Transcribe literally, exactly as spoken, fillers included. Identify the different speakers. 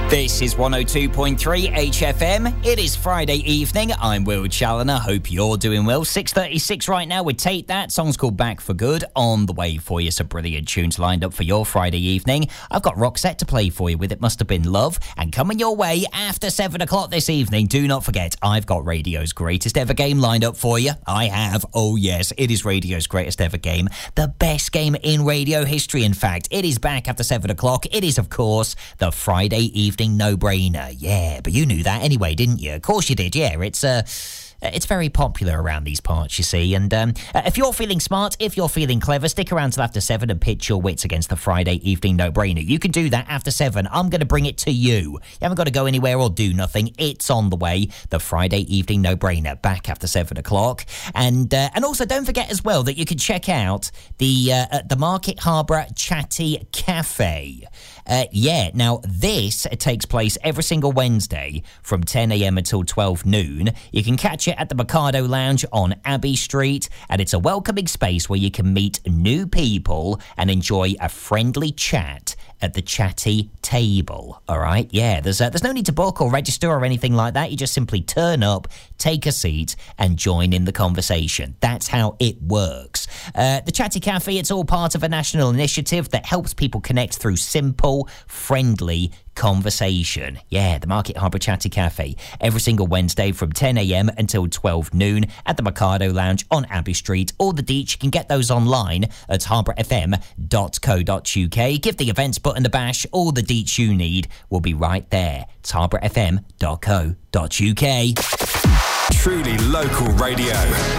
Speaker 1: This is one oh two point three H F M. It is Friday evening. I'm Will Challoner. Hope you're doing well. six thirty-six right now with Take That. Song's called Back for Good. On the way for you. Some brilliant tunes lined up for your Friday evening. I've got Roxette to play for you with It Must Have Been Love. And coming your way after seven o'clock this evening, do not forget, I've got radio's greatest ever game lined up for you. I have. Oh, yes. It is radio's greatest ever game. The best game in radio history, in fact. It is back after seven o'clock. It is, of course, the Friday evening no-brainer. Yeah, but you knew that anyway, didn't you? Of course you did, yeah. It's uh, it's very popular around these parts, you see. And um, if you're feeling smart, if you're feeling clever, stick around till after seven and pitch your wits against the Friday evening no-brainer. You can do that after seven. I'm going to bring it to you. You haven't got to go anywhere or do nothing. It's on the way. The Friday evening no-brainer, back after seven o'clock. And uh, and also don't forget as well that you can check out the uh, the Market Harbour Chatty Cafe. Uh, yeah, now this takes place every single Wednesday from ten a.m. until twelve noon. You can catch it at the Mikado Lounge on Abbey Street, and it's a welcoming space where you can meet new people and enjoy a friendly chat at the chatty table, all right? Yeah, there's uh, there's no need to book or register or anything like that. You just simply turn up, take a seat, and join in the conversation. That's how it works. Uh, the Chatty Cafe, it's all part of a national initiative that helps people connect through simple, friendly conversation. Yeah, the Market Harbour Chatty Cafe, every single Wednesday from ten a.m. until twelve noon at the Mikado Lounge on Abbey Street. All the deets, you can get those online at harbour f m dot co dot u k. Give the events button a bash. All the deets you need will be right there. It's harbour f m dot co dot u k.
Speaker 2: Truly local radio.